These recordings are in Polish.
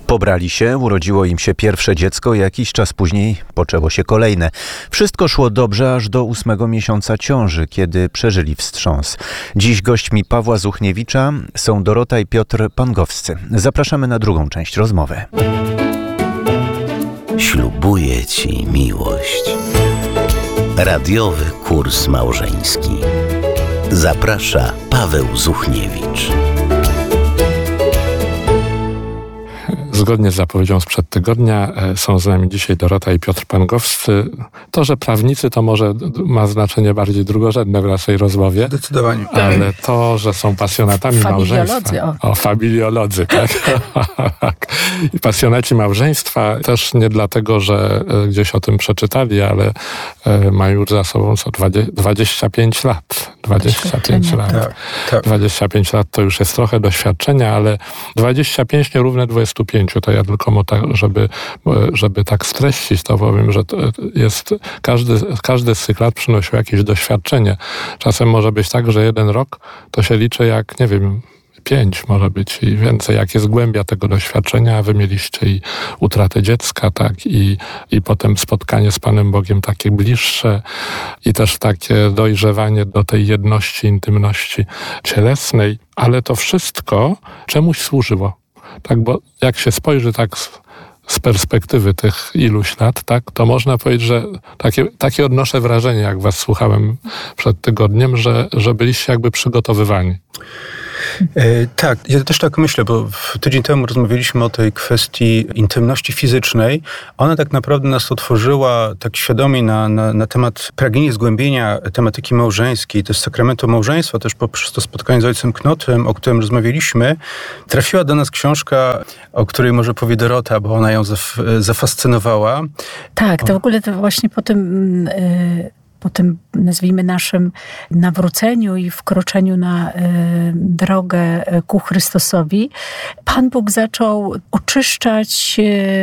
Pobrali się, urodziło im się pierwsze dziecko, jakiś czas później poczęło się kolejne. Wszystko szło dobrze aż do 8. miesiąca ciąży, kiedy przeżyli wstrząs. Dziś gośćmi Pawła Zuchniewicza są Dorota i Piotr Pangowscy. Zapraszamy na drugą część rozmowy. Ślubuję Ci miłość. Radiowy kurs małżeński. Zaprasza Paweł Zuchniewicz. Zgodnie z zapowiedzią sprzed tygodnia są z nami dzisiaj Dorota i Piotr Pangowscy. To, że prawnicy, to może ma znaczenie bardziej drugorzędne w naszej rozmowie. Zdecydowanie. Ale to, że są pasjonatami małżeństwa. Familiolodzy, tak? I pasjonaci małżeństwa też nie dlatego, że gdzieś o tym przeczytali, ale mają już za sobą 25 lat. 25 lat. Tak. 25 lat to już jest trochę doświadczenia, ale 25 nierówne 25. To ja tylko żeby tak streścić, to powiem, że to jest każdy z tych lat przynosił jakieś doświadczenie. Czasem może być tak, że 1 rok to się liczy jak, 5 może być i więcej. Jak jest głębia tego doświadczenia, a wy mieliście i utratę dziecka, tak, i potem spotkanie z Panem Bogiem takie bliższe i też takie dojrzewanie do tej jedności, intymności cielesnej, ale to wszystko czemuś służyło. Tak, bo jak się spojrzy tak z perspektywy tych iluś lat, tak, to można powiedzieć, że takie odnoszę wrażenie, jak was słuchałem przed tygodniem, że byliście jakby przygotowywani. Tak, ja też tak myślę, bo tydzień temu rozmawialiśmy o tej kwestii intymności fizycznej. Ona tak naprawdę nas otworzyła tak świadomie na temat pragnienia zgłębienia tematyki małżeńskiej, też sakramentu małżeństwa, też poprzez to spotkanie z ojcem Knotem, o którym rozmawialiśmy. Trafiła do nas książka, o której może powie Dorota, bo ona ją zafascynowała. Tak, to w ogóle to właśnie po tym, nazwijmy, naszym nawróceniu i wkroczeniu na drogę ku Chrystusowi, Pan Bóg zaczął oczyszczać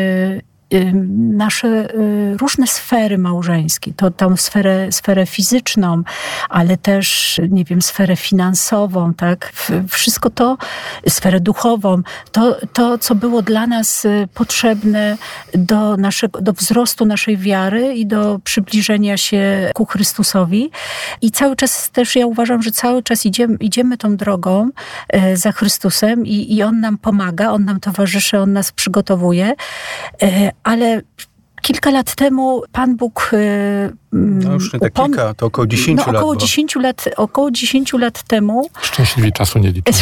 nasze różne sfery małżeńskie. To tą sferę fizyczną, ale też, sferę finansową, tak? Wszystko to, sferę duchową, to, co było dla nas potrzebne do wzrostu naszej wiary i do przybliżenia się ku Chrystusowi. I cały czas też ja uważam, że cały czas idziemy tą drogą za Chrystusem i On nam pomaga, On nam towarzyszy, On nas przygotowuje. Ale kilka lat temu Pan Bóg... już nie tak kilka, to około 10 lat. Około 10 lat temu... Szczęśliwi czasu nie liczą.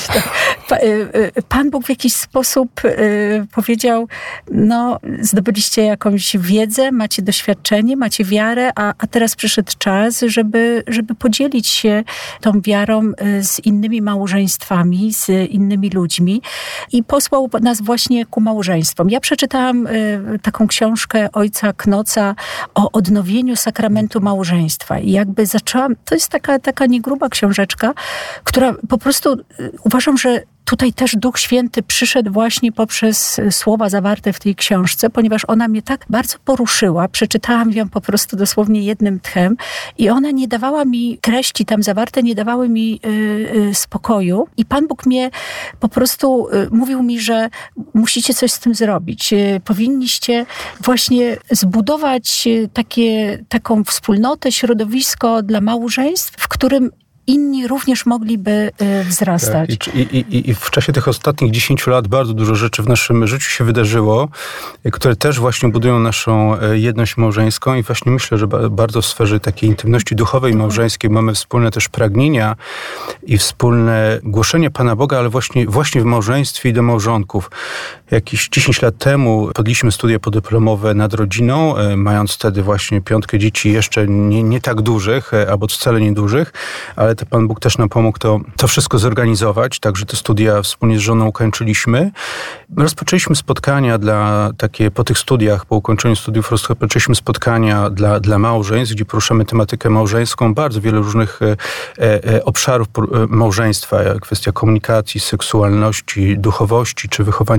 Pan Bóg w jakiś sposób powiedział, zdobyliście jakąś wiedzę, macie doświadczenie, macie wiarę, a teraz przyszedł czas, żeby podzielić się tą wiarą z innymi małżeństwami, z innymi ludźmi i posłał nas właśnie ku małżeństwom. Ja przeczytałam taką książkę ojca Knoca o odnowieniu sakramentu małżeństwa. I jakby zaczęłam, to jest taka niegruba książeczka, która po prostu uważam, że tutaj też Duch Święty przyszedł właśnie poprzez słowa zawarte w tej książce, ponieważ ona mnie tak bardzo poruszyła. Przeczytałam ją po prostu dosłownie jednym tchem i ona nie dawała mi, treści tam zawarte nie dawały mi spokoju. I Pan Bóg mnie po prostu mówił mi, że musicie coś z tym zrobić. Powinniście właśnie zbudować taką wspólnotę, środowisko dla małżeństw, w którym inni również mogliby wzrastać. Tak, i w czasie tych ostatnich 10 lat bardzo dużo rzeczy w naszym życiu się wydarzyło, które też właśnie budują naszą jedność małżeńską i właśnie myślę, że bardzo w sferze takiej intymności duchowej małżeńskiej mamy wspólne też pragnienia i wspólne głoszenie Pana Boga, ale właśnie w małżeństwie i do małżonków. Jakieś 10 lat temu podjęliśmy studia podyplomowe nad rodziną, mając wtedy właśnie 5 dzieci jeszcze nie tak dużych, albo wcale niedużych, ale to Pan Bóg też nam pomógł to wszystko zorganizować, także te studia wspólnie z żoną ukończyliśmy. Rozpoczęliśmy spotkania po tych studiach, po ukończeniu studiów rozpoczęliśmy spotkania dla małżeństw, gdzie poruszamy tematykę małżeńską, bardzo wiele różnych obszarów małżeństwa, kwestia komunikacji, seksualności, duchowości, czy wychowania dzieci,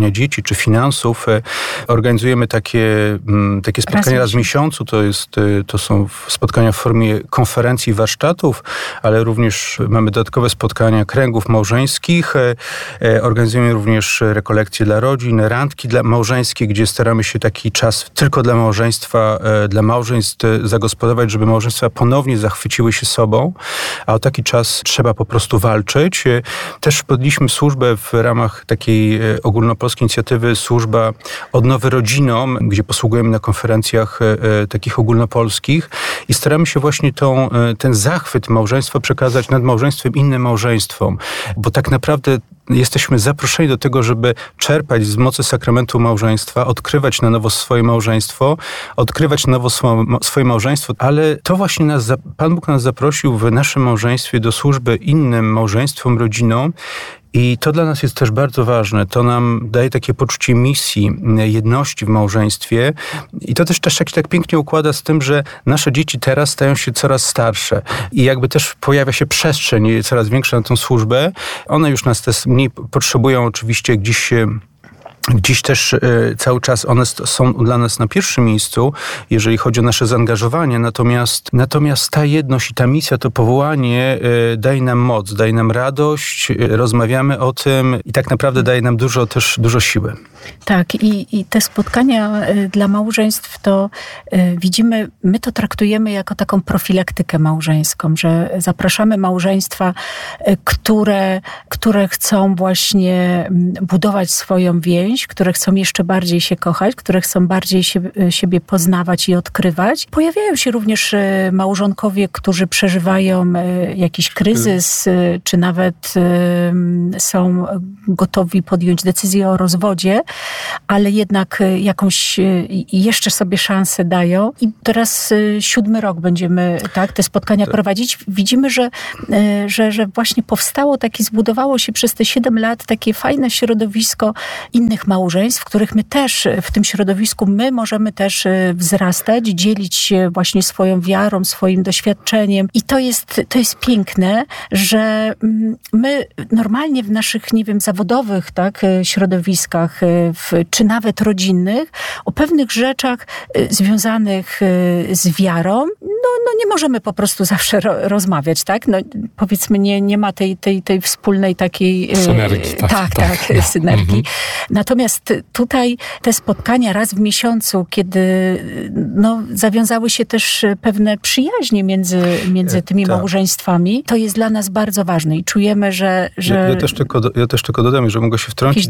czy finansów. Organizujemy takie spotkania raz w miesiącu. To są spotkania w formie konferencji, warsztatów, ale również mamy dodatkowe spotkania kręgów małżeńskich. Organizujemy również rekolekcje dla rodzin, randki małżeńskie, gdzie staramy się taki czas tylko dla małżeństwa, dla małżeństw zagospodarować, żeby małżeństwa ponownie zachwyciły się sobą, a o taki czas trzeba po prostu walczyć. Też podjęliśmy służbę w ramach takiej ogólnopolskiej inicjatywy Służba Odnowy Rodzinom, gdzie posługujemy na konferencjach takich ogólnopolskich i staramy się właśnie ten zachwyt małżeństwa przekazać nad małżeństwem innym małżeństwom, bo tak naprawdę jesteśmy zaproszeni do tego, żeby czerpać z mocy sakramentu małżeństwa, odkrywać na nowo swoje małżeństwo, odkrywać na nowo swoje małżeństwo, ale to właśnie Pan Bóg nas zaprosił w naszym małżeństwie do służby innym małżeństwom, rodzinom. I to dla nas jest też bardzo ważne. To nam daje takie poczucie misji, jedności w małżeństwie. I to też się tak pięknie układa z tym, że nasze dzieci teraz stają się coraz starsze. I jakby też pojawia się przestrzeń coraz większa na tą służbę. One już nas też mniej potrzebują oczywiście Dziś też cały czas one są dla nas na pierwszym miejscu, jeżeli chodzi o nasze zaangażowanie, natomiast ta jedność i ta misja, to powołanie daje nam moc, daje nam radość, rozmawiamy o tym i tak naprawdę daje nam dużo siły. Tak, i te spotkania dla małżeństw to widzimy, my to traktujemy jako taką profilaktykę małżeńską, że zapraszamy małżeństwa, które chcą właśnie budować swoją więź, które chcą jeszcze bardziej się kochać, które chcą bardziej siebie poznawać i odkrywać. Pojawiają się również małżonkowie, którzy przeżywają jakiś kryzys, czy nawet są gotowi podjąć decyzję o rozwodzie, ale jednak jakąś jeszcze sobie szansę dają. I teraz 7. rok będziemy te spotkania prowadzić. Widzimy, że właśnie zbudowało się przez te 7 lat takie fajne środowisko innych małżeństw, w których my też, w tym środowisku my możemy też wzrastać, dzielić się właśnie swoją wiarą, swoim doświadczeniem. I to jest piękne, że my normalnie w naszych, nie wiem, zawodowych środowiskach, czy nawet rodzinnych, o pewnych rzeczach związanych z wiarą, nie możemy po prostu zawsze rozmawiać, tak? Powiedzmy, nie ma tej wspólnej takiej synergii. Synergii. Natomiast tutaj te spotkania raz w miesiącu, kiedy zawiązały się też pewne przyjaźnie między tymi małżeństwami, to jest dla nas bardzo ważne i czujemy, że Ja też tylko dodam, że mogę się wtrącić,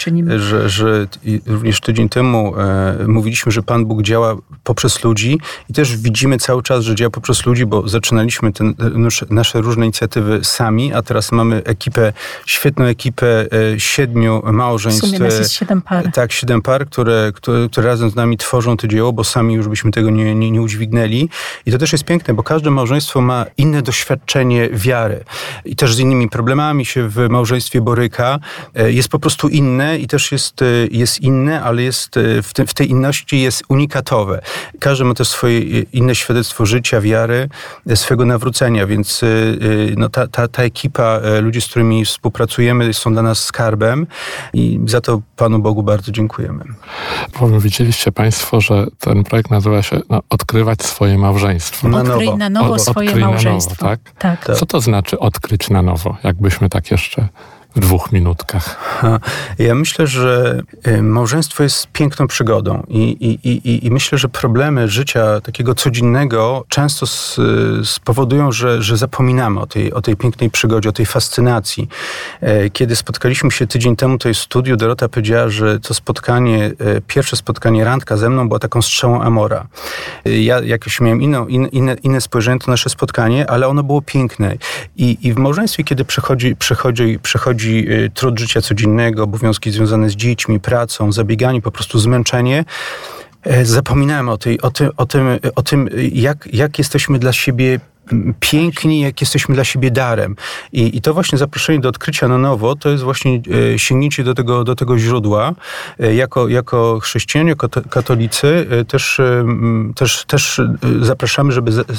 że również tydzień temu mówiliśmy, że Pan Bóg działa poprzez ludzi i też widzimy cały czas, że działa poprzez ludzi, bo zaczynaliśmy nasze różne inicjatywy sami, a teraz mamy świetną ekipę 7 małżeństw. W sumie nas jest 7 par. Tak, 7 par, które razem z nami tworzą to dzieło, bo sami już byśmy tego nie udźwignęli. I to też jest piękne, bo każde małżeństwo ma inne doświadczenie wiary. I też z innymi problemami się w małżeństwie boryka. Jest po prostu inne i też jest inne, ale w tej inności jest unikatowe. Każdy ma też swoje inne świadectwo życia, wiary, swego nawrócenia, więc ta ekipa ludzi, z którymi współpracujemy, są dla nas skarbem i za to Panu Bogu bardzo dziękujemy. Widzieliście Państwo, że ten projekt nazywa się Odkrywać swoje małżeństwo. Odkryj na nowo swoje małżeństwo. Tak? Co to znaczy odkryć na nowo? Jakbyśmy tak jeszcze w 2 minutkach. Ja myślę, że małżeństwo jest piękną przygodą i myślę, że problemy życia takiego codziennego często spowodują, że zapominamy o tej pięknej przygodzie, o tej fascynacji. Kiedy spotkaliśmy się tydzień temu tutaj w studiu, Dorota powiedziała, że to pierwsze spotkanie, randka ze mną była taką strzałą Amora. Ja jakoś miałem inne spojrzenie na nasze spotkanie, ale ono było piękne. I w małżeństwie, kiedy przychodzi trud życia codziennego, obowiązki związane z dziećmi, pracą, zabieganiem, po prostu zmęczenie, zapominałem o tym, jak jesteśmy dla siebie piękni, jak jesteśmy dla siebie darem. I to właśnie zaproszenie do odkrycia na nowo, to jest właśnie sięgnięcie do tego źródła. Jako chrześcijanie, jako katolicy też zapraszamy, żeby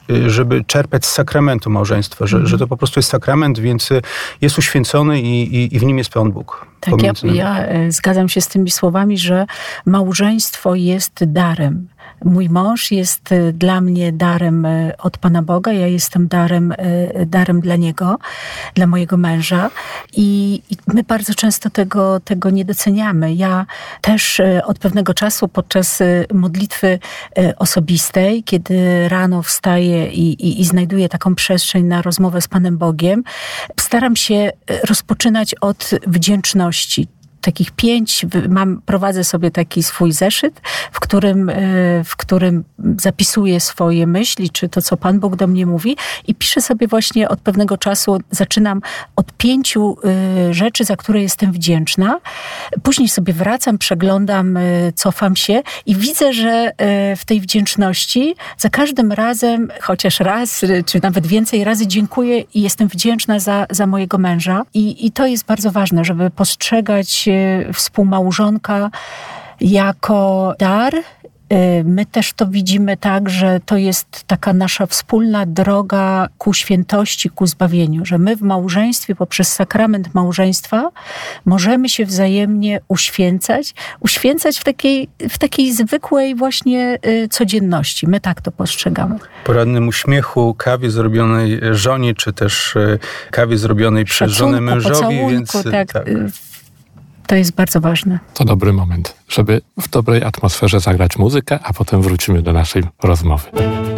żeby czerpać z sakramentu małżeństwa, że to po prostu jest sakrament, więc jest uświęcony i w nim jest Pan Bóg. Tak, ja zgadzam się z tymi słowami, że małżeństwo jest darem. Mój mąż jest dla mnie darem od Pana Boga, ja jestem darem dla niego, dla mojego męża i my bardzo często tego nie doceniamy. Ja też od pewnego czasu podczas modlitwy osobistej, kiedy rano wstaję i znajduję taką przestrzeń na rozmowę z Panem Bogiem, staram się rozpoczynać od wdzięczności. Takich 5, prowadzę sobie taki swój zeszyt, w którym zapisuję swoje myśli, czy to, co Pan Bóg do mnie mówi i piszę sobie właśnie od pewnego czasu, zaczynam od 5 rzeczy, za które jestem wdzięczna. Później sobie wracam, przeglądam, cofam się i widzę, że w tej wdzięczności za każdym razem, chociaż raz, czy nawet więcej razy dziękuję i jestem wdzięczna za mojego męża. I to jest bardzo ważne, żeby postrzegać współmałżonka jako dar. My też to widzimy tak, że to jest taka nasza wspólna droga ku świętości, ku zbawieniu, że my w małżeństwie, poprzez sakrament małżeństwa możemy się wzajemnie uświęcać w takiej zwykłej właśnie codzienności. My tak to postrzegamy. Porannym uśmiechu, kawie zrobionej żonie, czy też kawie zrobionej przez żonę mężowi. Pocałunku, więc tak. To jest bardzo ważne. To dobry moment, żeby w dobrej atmosferze zagrać muzykę, a potem wrócimy do naszej rozmowy.